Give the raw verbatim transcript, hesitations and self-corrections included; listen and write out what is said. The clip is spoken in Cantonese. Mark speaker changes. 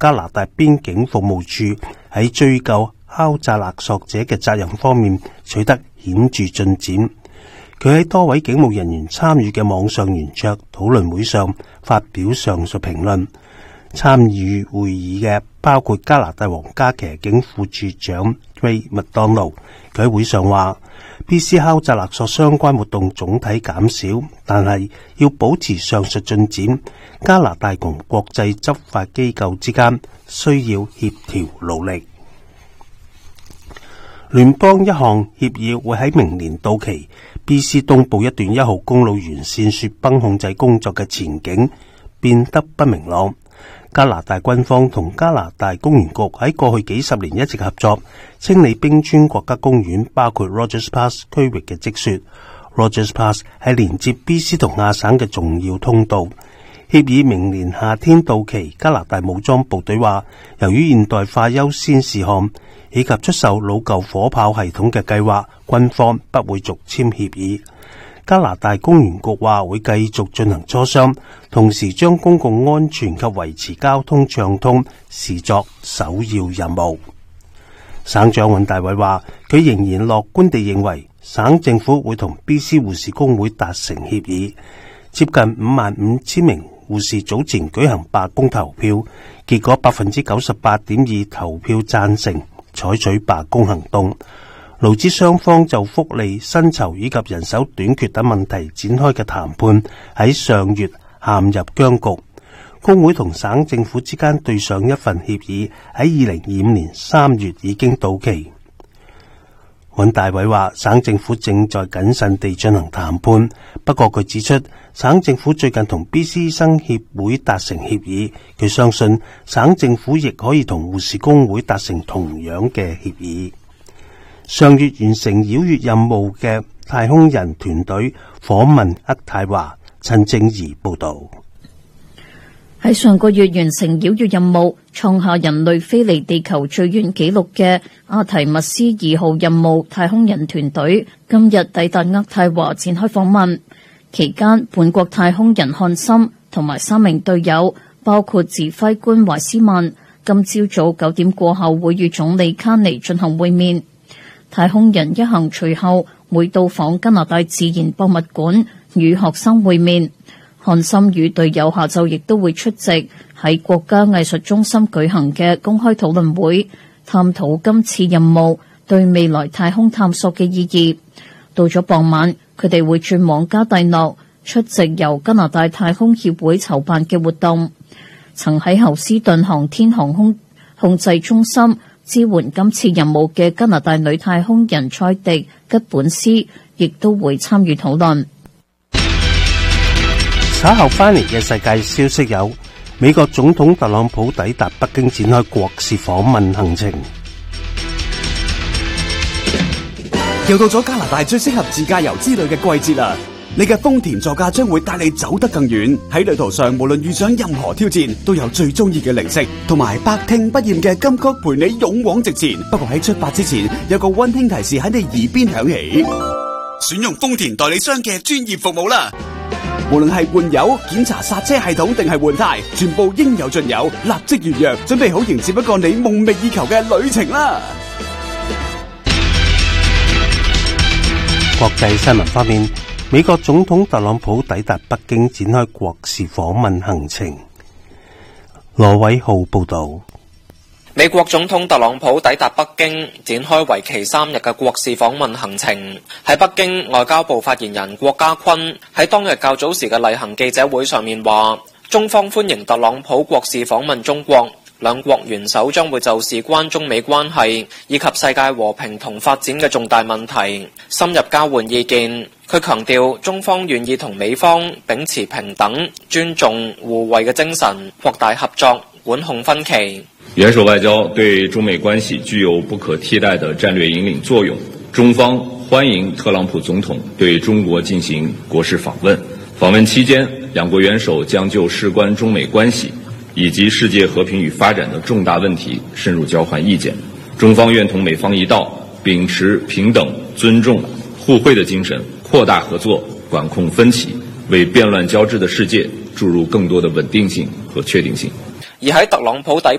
Speaker 1: 加拿大邊境服務處喺追究敲詐勒索者嘅責任方面取得顯著進展。佢喺多位警務人員參與嘅網上圓桌討論會上發表上述評論。參與會議嘅包括加拿大皇家騎警副處長 Ray McDonald。佢喺會上話 B C 敲詐勒索相關活動總體減少，但係要保持上述進展，加拿大同國際執法機構之間需要協調努力。聯邦一項協議會喺明年到期。B C 東部一段一號公路沿線雪崩控制工作嘅前景變得不明朗。加拿大軍方同加拿大公園局喺過去幾十年一直合作清理冰川國家公園包括 Rogers Pass 區域嘅積雪。Rogers Pass 係連接 B C 同亞省嘅重要通道。協議明年夏天到期。加拿大武裝部隊話，由於現代化優先事項以及出售老舊火炮系統嘅計劃，軍方不會續簽協議。加拿大公園局話會繼續進行磋商，同時將公共安全及維持交通暢通視作首要任務。省長尹大偉話，佢仍然樂觀地認為省政府會同 B C 護士工會達成協議。接近五萬五千名護士早前舉行罷工投票，結果百分之九十八點二投票贊成採取罷工行動。勞資雙方就福利、薪酬以及人手短缺等問題展開嘅談判喺上月陷入僵局。工會同省政府之間對上一份協議喺二零二五年三月已經到期。尹大偉話，省政府正在謹慎地進行談判，不過佢指出，省政府最近同 B C 醫生協會達成協議，佢相信省政府亦可以同護士工會達成同樣嘅協議。上月完成繞月任務嘅太空人團隊訪問渥太華。陳正儀報道。
Speaker 2: 喺上個月完成繞月任務，創下人類飛離地球最遠紀錄嘅阿提密斯二號任務太空人團隊今日抵達渥太華展開訪問。期間，本國太空人漢森同埋三名隊友，包括指揮官懷斯曼，今朝早九點過後會與總理卡尼進行會面。太空人一行隨後會到訪加拿大自然博物館與學生會面。漢森與隊友下晝亦都會出席喺國家藝術中心舉行嘅公開討論會，探討今次任務對未來太空探索嘅意義。到咗傍晚，佢哋會轉往加蒂諾出席由加拿大太空協會籌辦嘅活動。曾喺侯斯頓航天航空控制中心支援今次任務嘅加拿大女太空人塞迪吉本斯亦都會參與討論。
Speaker 1: 稍後翻嚟嘅世界消息有：美國總統特朗普抵達北京展開國事訪問行程。
Speaker 3: 又到咗加拿大最適合自駕遊之旅嘅季節啦！你嘅豐田座駕將會帶你走得更遠。喺旅途上，無論遇上任何挑戰，都有最中意嘅零食同埋百聽不厭嘅金曲陪你勇往直前。不過喺出發之前，有個溫馨提示喺你耳邊響起：選用豐田代理商嘅專業服務啦！無論係換油、檢查剎車系統定係換軚，全部應有盡有，立即預約，準備好迎接一個你夢寐以求嘅旅程啦！
Speaker 1: 國際新聞方面，美國總統特朗普抵達北京展開國事訪問行程。羅偉浩報道。
Speaker 4: 美國總統特朗普抵達北京，展開為期三日嘅國事訪問行程。喺北京，外交部發言人郭家坤喺當日較早時嘅例行記者會上面話，中方歡迎特朗普國事訪問中國，兩國元首將會就事關中美關係以及世界和平同發展嘅重大問題深入交換意見。佢強調，中方願意同美方秉持平等、尊重、互惠嘅精神，擴大合作，管控分歧。
Speaker 5: 元首外交對中美關係具有不可替代的戰略引領作用，中方歡迎特朗普總統對中國進行國事訪問。訪問期間，兩國元首將就事關中美關係以及世界和平與發展的重大問題深入交換意見。中方願同美方一道，秉持平等、尊重、互惠的精神，擴大合作，管控分歧，為變亂交織的世界注入更多的穩定性和確定性。
Speaker 4: 而喺特朗普抵